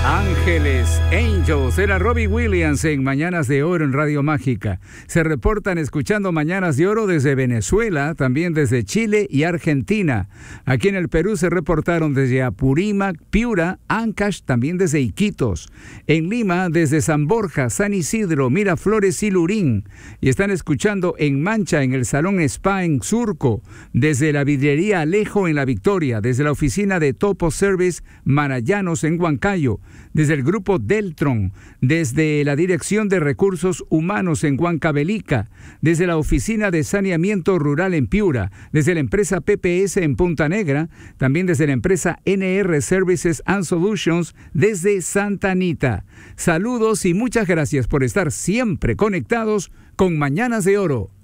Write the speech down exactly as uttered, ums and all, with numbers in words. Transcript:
Ángeles, Angels, era Robbie Williams en Mañanas de Oro en Radio Mágica. Se reportan escuchando Mañanas de Oro desde Venezuela, también desde Chile y Argentina. Aquí en el Perú se reportaron desde Apurímac, Piura, Ancash, también desde Iquitos. En Lima, desde San Borja, San Isidro, Miraflores y Lurín. Y están escuchando en Mancha, en el Salón Spa en Surco, desde la vidriería Alejo en La Victoria, desde la oficina de Topo Service Marallanos en Huancayo, desde el grupo Deltron, desde la Dirección de Recursos Humanos en Huancavelica, desde la Oficina de Saneamiento Rural en Piura, desde la empresa P P S en Punta Negra, también desde la empresa N R Services and Solutions desde Santa Anita. Saludos y muchas gracias por estar siempre conectados con Mañanas de Oro.